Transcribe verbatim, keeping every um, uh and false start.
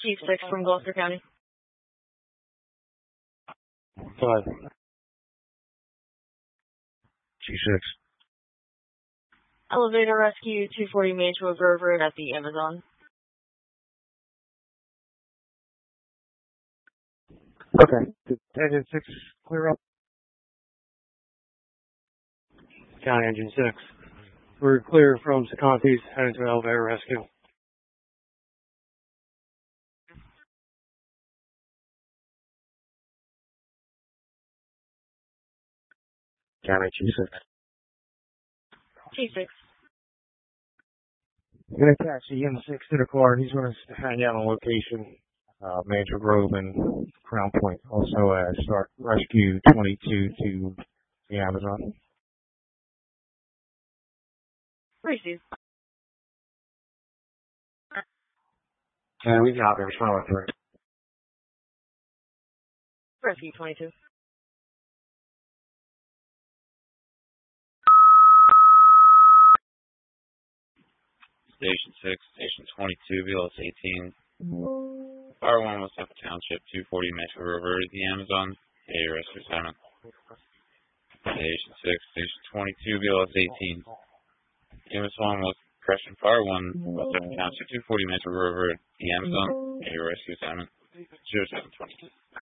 Chief six from Gloucester County. Five. Chief six. Elevator rescue two forty Mansfield Grove Road at the Amazon. Okay. Did engine six clear up? County engine six. We're clear from Secontes, heading to elevator rescue. County Chief six. Chief six. I'm going to taxi M six to the car. He's going to hang out on location, uh, Major Grove and Crown Point. Also, uh, start rescue twenty-two to the Amazon. Received. And we got there. Respond with three. Rescue twenty-two. Station six, Station twenty-two, B L S eighteen. Fire one was Suffolk Township, two forty Metro River, the Amazon, A rescue assignment. Station six, Station twenty-two, B L S eighteen. Amazon was Crescent Fire one, West Suffolk Township, two forty Metro River, the Amazon, A rescue assignment. zero seven twenty-two.